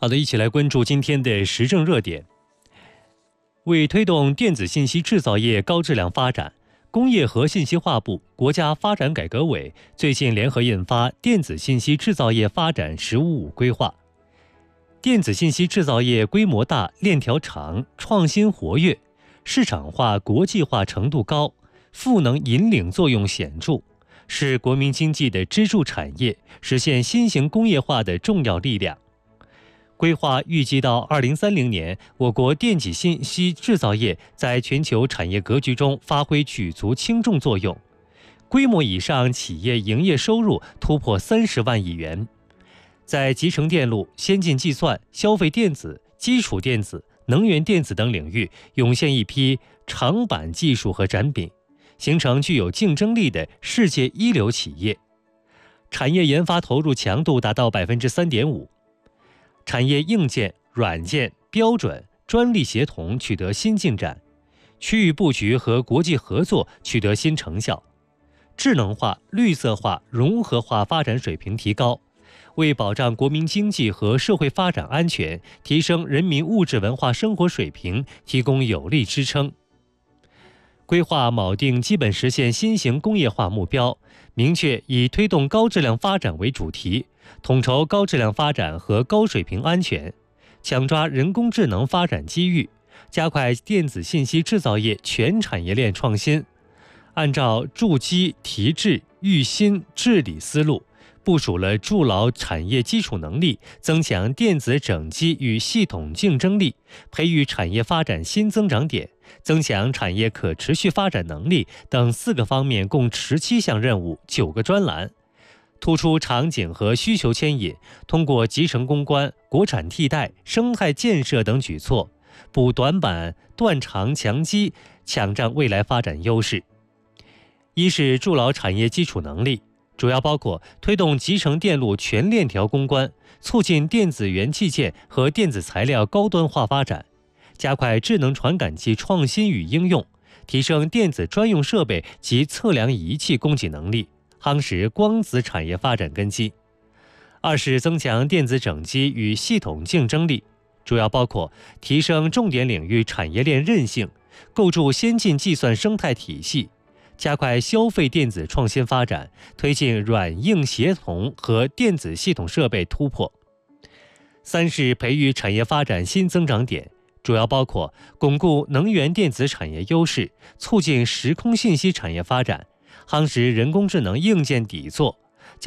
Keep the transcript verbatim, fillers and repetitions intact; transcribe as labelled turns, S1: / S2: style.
S1: 好的，一起来关注今天的时政热点。为推动电子信息制造业高质量发展，工业和信息化部、国家发展改革委最近联合印发《电子信息制造业发展“十五五”规划》。电子信息制造业规模大、链条长、创新活跃、市场化、国际化程度高，赋能引领作用显著，是国民经济的支柱产业，实现新型工业化的重要力量。规划预计到二零三零年，我国电子信息制造业在全球产业格局中发挥举足轻重作用，规模以上企业营业收入突破三十万亿元。在集成电路、先进计算、消费电子、基础电子、能源电子等领域涌现一批长板技术和产品，形成具有竞争力的世界一流企业。产业研发投入强度达到 百分之三点五。产业硬件、软件、标准、专利协同取得新进展，区域布局和国际合作取得新成效，智能化、绿色化、融合化发展水平提高，为保障国民经济和社会发展安全、提升人民物质文化生活水平提供有力支撑。规划铆定基本实现新型工业化目标，明确以推动高质量发展为主题，统筹高质量发展和高水平安全，抢抓人工智能发展机遇，加快电子信息制造业全产业链创新。按照筑基提质育新治理思路，部署了筑牢产业基础能力、增强电子整机与系统竞争力、培育产业发展新增长点、增强产业可持续发展能力等四个方面共十七项任务、九个专栏，突出场景和需求牵引，通过集成攻关、国产替代、生态建设等举措，补短板、断长强基，抢占未来发展优势。一是筑牢产业基础能力，主要包括推动集成电路全链条攻关，促进电子元器件和电子材料高端化发展，加快智能传感器创新与应用，提升电子专用设备及测量仪器供给能力，夯实光子产业发展根基。二是增强电子整机与系统竞争力，主要包括提升重点领域产业链韧性，构筑先进计算生态体系，加快消费电子创新发展，推进软硬协同和电子系统设备突破。三是培育产业发展新增长点，主要包括巩固能源电子产业优势，促进时空信息产业发展，夯实人工智能硬件底座，